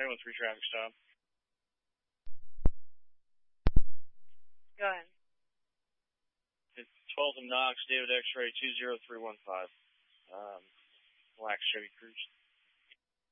913 traffic stop. Go ahead. It's 12 and Knox, David X-ray 20315. Black Chevy Cruise.